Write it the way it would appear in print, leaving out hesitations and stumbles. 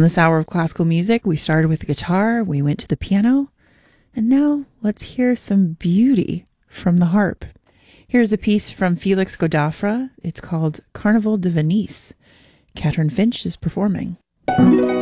this hour of classical music, we started with the guitar, we went to the piano, and now let's hear some beauty from the harp. Here's a piece from Felix Godefroy. It's called Carnaval de Venise. Catherine Finch is performing.